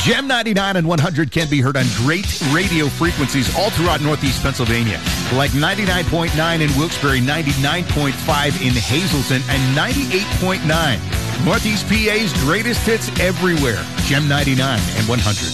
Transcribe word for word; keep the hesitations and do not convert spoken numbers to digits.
Gem ninety-nine and one hundred can be heard on great radio frequencies all throughout Northeast Pennsylvania, like ninety-nine point nine in Wilkes-Barre, ninety-nine point five in Hazleton, and ninety-eight point nine. Northeast P A's greatest hits everywhere. Gem ninety-nine and one hundred.